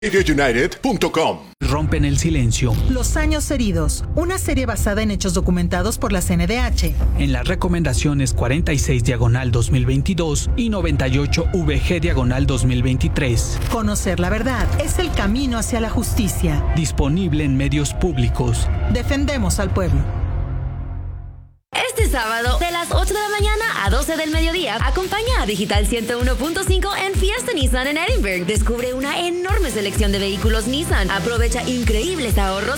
RadioUnited.com. Rompen el silencio. Los años heridos, una serie basada en hechos documentados por la CNDH. En las recomendaciones 46/2022 y 98/VG/2023. Conocer la verdad es el camino hacia la justicia. Disponible en medios públicos. Defendemos al pueblo. Este sábado, de las 8 de la mañana a 12 del mediodía, acompaña a Digital 101.5 en Fiesta Nissan en Edinburgh. Descubre una enorme selección de vehículos Nissan. Aprovecha increíbles ahorros